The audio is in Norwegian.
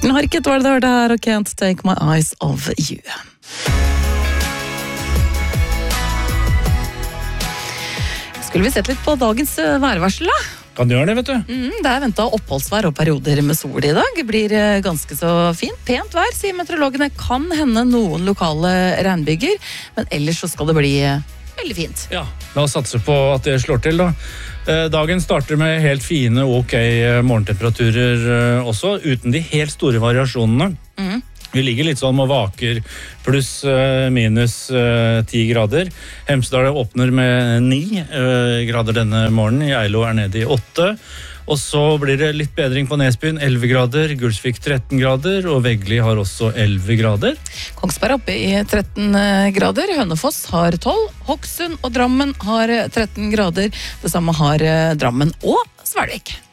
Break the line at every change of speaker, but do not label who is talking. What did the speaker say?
Harket var det der, og Can't Take My Eyes Off You. Skulle vi sett litt på dagens værvarsel da?
Kan du gjøre det, vet du?
Det ventet oppholdsvær og perioder med sol I dag. Det blir ganske så fint. Pent vær, sier meteorologene. Kan hende noen lokale regnbyger, men ellers så skal det bli veldig fint.
Ja, la oss satse på at det slår til da. Dagen starter med helt fine, ok morgentemperaturer også, uten de helt store variasjonene. Vi ligger litt sånn og vaker pluss minus 10 grader. Hemsedal åpner med 9 grader denne morgenen. Geilo nede I 8. Og så blir det litt bedring på Nesbyen, 11 grader. Gulsvik 13 grader, og Veggli har også 11 grader.
Kongsberg oppe I 13 grader. Hønefoss har 12. Hokksund og Drammen har 13 grader. Det samme har Drammen og Svelvik.